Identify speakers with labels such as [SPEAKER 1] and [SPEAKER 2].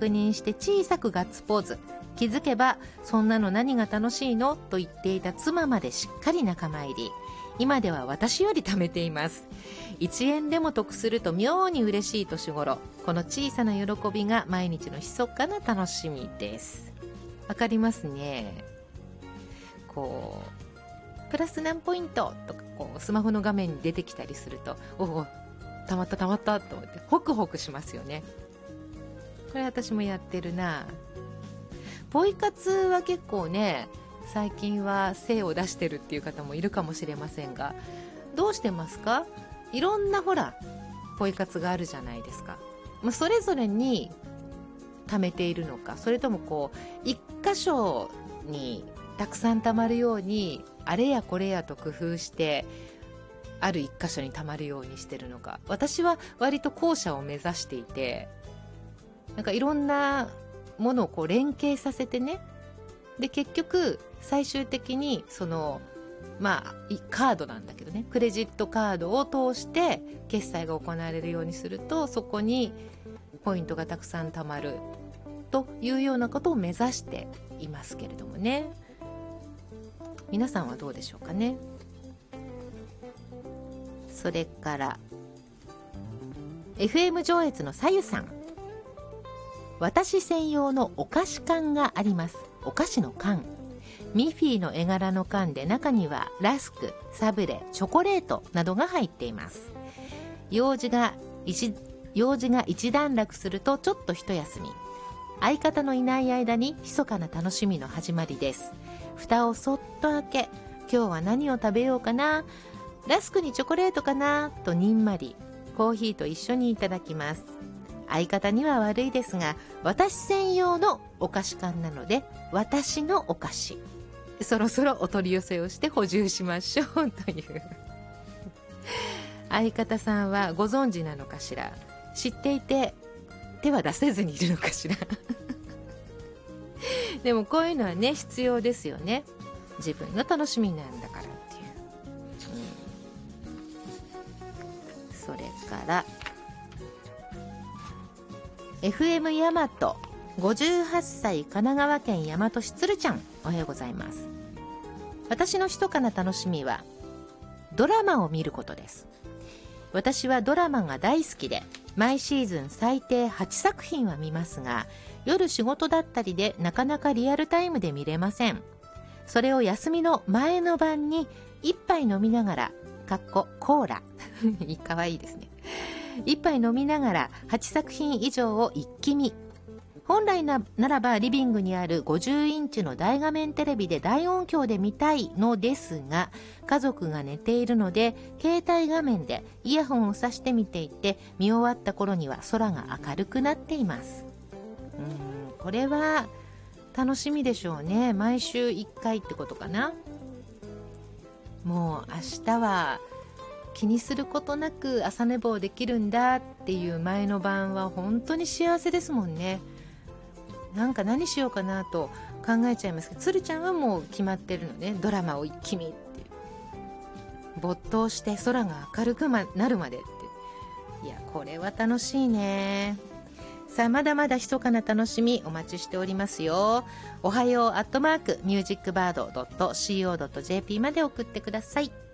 [SPEAKER 1] 確認して小さくガッツポーズ。気づけばそんなの何が楽しいのと言っていた妻までしっかり仲間入り。今では私より貯めています。1円でも得すると妙に嬉しい年頃。この小さな喜びが毎日の密かな楽しみです。わかりますね。こうプラス何ポイントとかこうスマホの画面に出てきたりすると、おおたまったたまったと思ってホクホクしますよね。これ私もやってるな。ポイ活は結構ね、最近は精を出してるっていう方もいるかもしれませんが、どうしてますか？いろんなほらポイ活があるじゃないですか。それぞれに貯めているのか、それともこう一箇所にたくさん貯まるようにあれやこれやと工夫してある一箇所に貯まるようにしてるのか。私は割と後者を目指していて、なんかいろんなものをこう連携させてね、で結局最終的にそのカードなんだけどね、クレジットカードを通して決済が行われるようにすると、そこにポイントがたくさん貯まるというようなことを目指していますけれどもね。皆さんはどうでしょうかね。それから FM 上越のさゆさん、私専用のお菓子缶があります。お菓子の缶、ミッフィーの絵柄の缶で、中にはラスク、サブレ、チョコレートなどが入っています。用事が一段落するとちょっと一休み。相方のいない間に密かな楽しみの始まりです。蓋をそっと開け、今日は何を食べようかな、ラスクにチョコレートかなとにんまりコーヒーと一緒にいただきます。相方には悪いですが、私専用のお菓子缶なので私のお菓子、そろそろお取り寄せをして補充しましょうという相方さんはご存知なのかしら。知っていて手は出せずにいるのかしらでもこういうのはね、必要ですよね。自分の楽しみなんだからっていう、それから FM 大和58歳神奈川県大和市つるちゃん、おはようございます。私の密かな楽しみはドラマを見ることです。私はドラマが大好きで、毎シーズン最低8作品は見ますが、夜仕事だったりでなかなかリアルタイムで見れません。それを休みの前の晩に一杯飲みながらコーラかわいいですね。一杯飲みながら8作品以上を一気見。本来ならばリビングにある50インチの大画面テレビで大音響で見たいのですが、家族が寝ているので携帯画面でイヤホンをさして見ていて、見終わった頃には空が明るくなっています。これは楽しみでしょうね。毎週1回ってことかな。もう明日は気にすることなく朝寝坊できるんだっていう前の晩は本当に幸せですもんね。なんか何しようかなと考えちゃいますけど、つるちゃんはもう決まってるのね。ドラマを一気見っていう、没頭して空が明るくなるまでって。いや、これは楽しいね。さあ、まだまだ密かな楽しみお待ちしておりますよ。おはよう@musicbird.co.jp まで送ってください。